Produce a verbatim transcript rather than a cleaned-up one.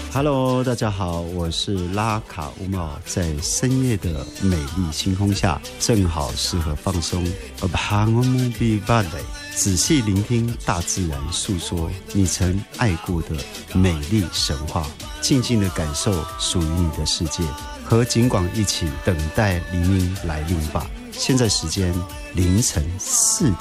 Hello， 大家好，我是拉卡乌茂，在深夜的美丽星空下，正好适合放松。仔细聆听大自然诉说你曾爱过的美丽神话，静静地感受属于你的世界，和景广一起等待黎明来临吧。现在时间凌晨四点。